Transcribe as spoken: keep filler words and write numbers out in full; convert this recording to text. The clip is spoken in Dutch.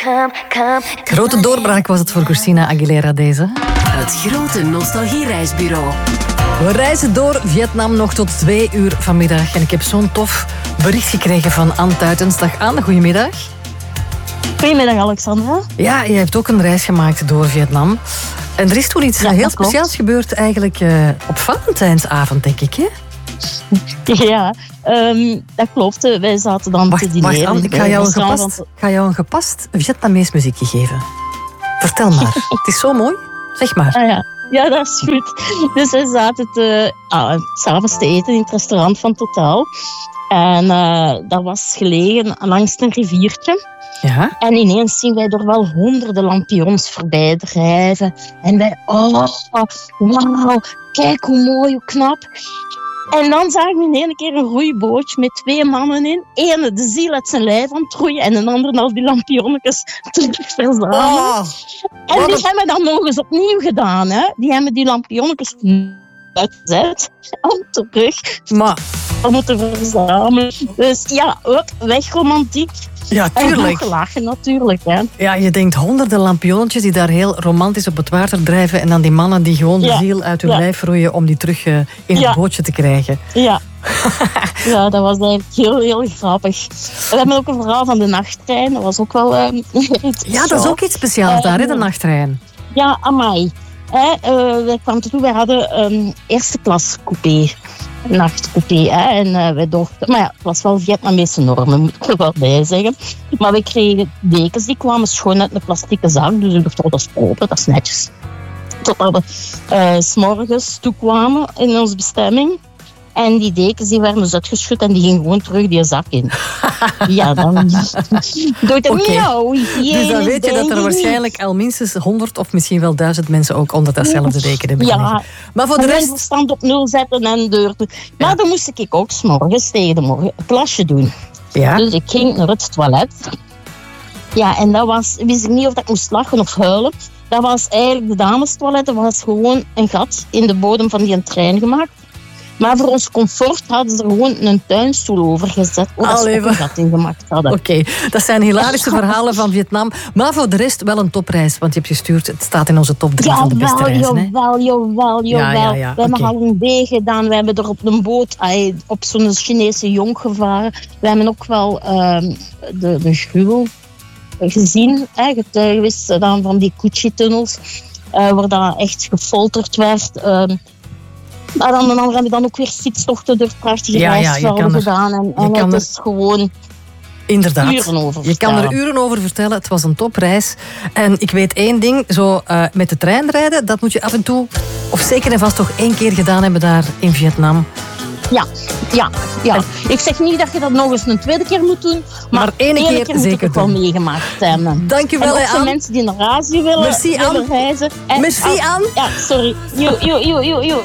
come, come. Grote doorbraak was het voor Christina Aguilera deze. Het grote nostalgiereisbureau. We reizen door Vietnam nog tot twee uur vanmiddag. En ik heb zo'n tof bericht gekregen van Anne Tuitens. Dag Anne, goedemiddag. Goedemiddag, Alexandra. Ja, je hebt ook een reis gemaakt door Vietnam. En er is toen iets Ja, heel dat klopt. speciaals gebeurd eigenlijk uh, op Valentijnsavond, denk ik, hè? Ja, um, dat klopt. Wij zaten dan Wacht, te dineren. wacht Anne, ik ga jou, een restaurant, gepast, want- ga jou een gepast Vietnamees muziekje geven. Vertel maar. Het is zo mooi. Zeg maar. Ah, ja. ja, dat is goed. Dus wij zaten te, ah, 's avonds te eten in het restaurant van Totaal. En uh, dat was gelegen langs een riviertje. Ja? En ineens zien wij er wel honderden lampions voorbij drijven. En wij, oh, wauw, kijk hoe mooi, hoe knap. En dan zagen we in één keer een roeibootje met twee mannen in. Ene de ziel uit zijn lijf aan het roeien en een andere al die lampionnetjes terug verzamelen. Oh, en wat die een- hebben dat nog eens opnieuw gedaan. Hè? Die hebben die lampionnetjes uitgezet en terug maar moeten verzamelen. Dus ja, ook wegromantiek. ja, En tuurlijk. nog gelachen natuurlijk. Hè. Ja, je denkt honderden lampionnetjes die daar heel romantisch op het water drijven en dan die mannen die gewoon de Ja, ziel uit hun ja. lijf roeien om die terug uh, in het Ja. bootje te krijgen. Ja. ja, dat was eigenlijk heel, heel grappig. We hebben ook een verhaal van de nachttrein. Dat was ook wel uh, iets. Ja, dat is ook iets speciaals daar, hè, de nachttrein. Ja, amai. Hè, uh, wij kwamen toe, wij hadden een eerste klas coupé. Een nachtcoupé. Hè, en uh, wij dachten, maar ja, het was wel Vietnamese normen, moet ik er wel bij zeggen. Maar we kregen dekens, die kwamen schoon uit een plastieke zak. Dus ik dacht, oh, dat is open, dat is netjes. Totdat we uh, 's morgens toekwamen in onze bestemming. En die dekens die werden dus uitgeschud en die gingen gewoon terug die zak in. Ja, dan doe ik Oké. nou. Dus dan weet je dat er waarschijnlijk al minstens honderd of misschien wel duizend mensen ook onder datzelfde deken hebben Ja. gelegen. Maar voor de En rest... verstand op nul zetten en deur toe. Maar Ja. dan moest ik ook 's morgens tegen de morgen een plasje doen. Ja, Dus ik ging naar het toilet. Ja, en dat was, wist ik niet of ik moest lachen of huilen. Dat was eigenlijk de damestoilet. Dat was gewoon een gat in de bodem van die trein gemaakt. Maar voor ons comfort hadden ze er gewoon een tuinstoel over gezet. Oh, dat ze Allee, ook een gat in gemaakt hadden. oké. Dat zijn hilarische verhalen van Vietnam. Maar voor de rest wel een topreis, want je hebt gestuurd. Het staat in onze top drie van de beste Jawel, reizen. Hè? jawel, jawel, Ja, jawel. ja, ja, We hebben oké. al een B gedaan. We hebben er op een boot ay, op zo'n Chinese jong gevaren. We hebben ook wel ehm, de, de gruwel gezien. Hè, getuigenis dan van die Cucci-tunnels. eh, waar dat echt gefolterd werd. ehm. maar dan, dan hebben we dan ook weer fietstochten door prachtige Ja, ja, je rijstvelden kan er- gedaan. En, je en kan het er- is gewoon Inderdaad. uren over Je kan er vertellen. uren over vertellen. Het was een topreis. En ik weet één ding. Zo uh, met de trein rijden, dat moet je af en toe... Of zeker en vast toch één keer gedaan hebben daar in Vietnam. Ja, ja, ja. Ik zeg niet dat je dat nog eens een tweede keer moet doen, maar, Maar ene ene keer keer moet zeker ik het wel doen. meegemaakt hebben. Dank je En wel, ook hè, voor Anne. mensen die naar Azië willen, Merci, willen Anne. reizen. En, Merci, ah, Anne. Ja, sorry. Jo, jo, jo, jo, jo.